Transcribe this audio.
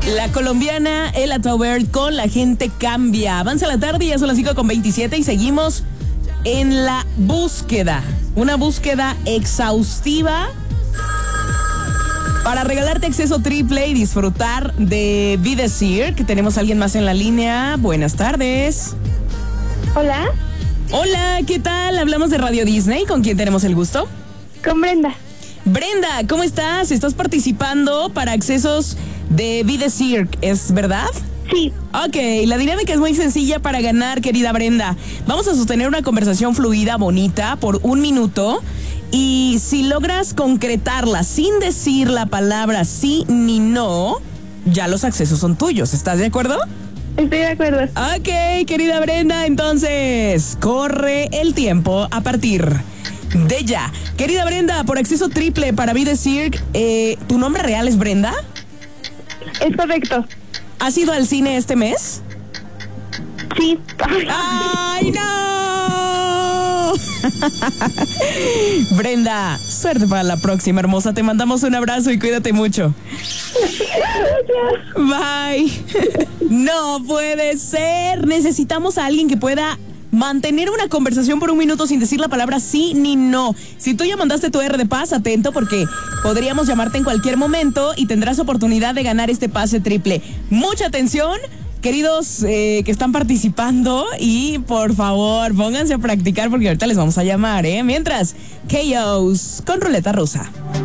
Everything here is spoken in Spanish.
La colombiana Ella Taubert con La gente cambia. Avanza la tarde, ya son las 5:27 y seguimos en la búsqueda. Una búsqueda exhaustiva para regalarte acceso triple y disfrutar de Vida Cirque. Tenemos a alguien más en la línea. Buenas tardes. Hola. Hola, ¿qué tal? Hablamos de Radio Disney. ¿Con quién tenemos el gusto? Con Brenda. Brenda, ¿cómo estás? Estás participando para accesos de Vida Cirque, ¿es verdad? Sí. Ok, la dinámica es muy sencilla para ganar, querida Brenda. Vamos a sostener una conversación fluida, bonita, por 1 minuto. Y si logras concretarla sin decir la palabra sí ni no, ya los accesos son tuyos. ¿Estás de acuerdo? Estoy de acuerdo. Ok, querida Brenda, entonces corre el tiempo a partir de ya. Querida Brenda, por acceso triple para Vida Cirque, ¿tu nombre real es Brenda? Es correcto. ¿Has ido al cine este mes? Sí. ¡Ay, no! Brenda, suerte para la próxima, hermosa. Te mandamos un abrazo y cuídate mucho. Bye. No puede ser. Necesitamos a alguien que pueda mantener una conversación por 1 minuto sin decir la palabra sí ni no. Si tú ya mandaste tu R de paz, atento porque podríamos llamarte en cualquier momento y tendrás oportunidad de ganar este pase triple. Mucha atención, queridos que están participando, y por favor pónganse a practicar porque ahorita les vamos a llamar, ¿eh? Mientras, KOs con ruleta rusa.